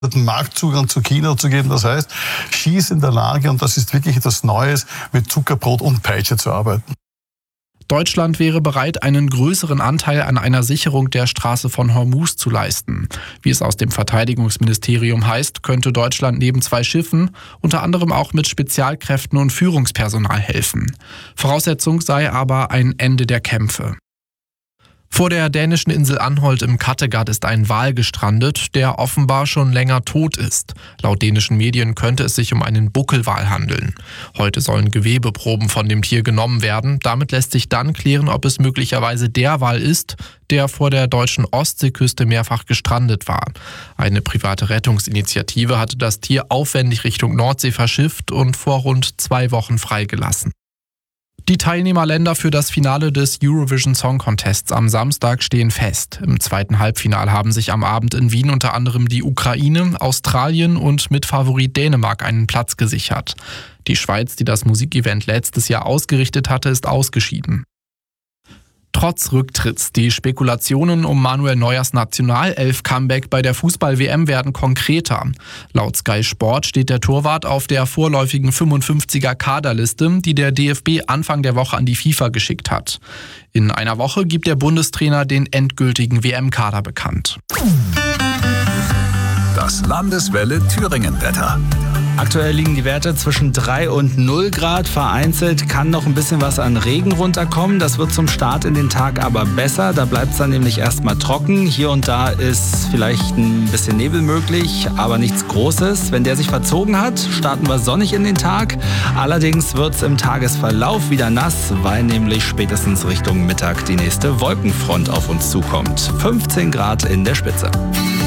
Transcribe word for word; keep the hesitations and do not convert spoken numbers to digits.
den Marktzugang zu China zu geben. Das heißt, Xi ist in der Lage, und das ist wirklich etwas Neues, mit Zuckerbrot und Peitsche zu arbeiten. Deutschland wäre bereit, einen größeren Anteil an einer Sicherung der Straße von Hormuz zu leisten. Wie es aus dem Verteidigungsministerium heißt, könnte Deutschland neben zwei Schiffen unter anderem auch mit Spezialkräften und Führungspersonal helfen. Voraussetzung sei aber ein Ende der Kämpfe. Vor der dänischen Insel Anholt im Kattegat ist ein Wal gestrandet, der offenbar schon länger tot ist. Laut dänischen Medien könnte es sich um einen Buckelwal handeln. Heute sollen Gewebeproben von dem Tier genommen werden. Damit lässt sich dann klären, ob es möglicherweise der Wal ist, der vor der deutschen Ostseeküste mehrfach gestrandet war. Eine private Rettungsinitiative hatte das Tier aufwendig Richtung Nordsee verschifft und vor rund zwei Wochen freigelassen. Die Teilnehmerländer für das Finale des Eurovision Song Contests am Samstag stehen fest. Im zweiten Halbfinale haben sich am Abend in Wien unter anderem die Ukraine, Australien und Mitfavorit Dänemark einen Platz gesichert. Die Schweiz, die das Musikevent letztes Jahr ausgerichtet hatte, ist ausgeschieden. Trotz Rücktritts, die Spekulationen um Manuel Neuers Nationalelf-Comeback bei der Fußball-W M werden konkreter. Laut Sky Sport steht der Torwart auf der vorläufigen fünfundfünfziger Kaderliste, die der D F B Anfang der Woche an die FIFA geschickt hat. In einer Woche gibt der Bundestrainer den endgültigen W M-Kader bekannt. Das Landeswelle Thüringen-Wetter. Aktuell liegen die Werte zwischen drei und null Grad. Vereinzelt kann noch ein bisschen was an Regen runterkommen. Das wird zum Start in den Tag aber besser. Da bleibt es dann nämlich erstmal trocken. Hier und da ist vielleicht ein bisschen Nebel möglich, aber nichts Großes. Wenn der sich verzogen hat, starten wir sonnig in den Tag. Allerdings wird es im Tagesverlauf wieder nass, weil nämlich spätestens Richtung Mittag die nächste Wolkenfront auf uns zukommt. fünfzehn Grad in der Spitze.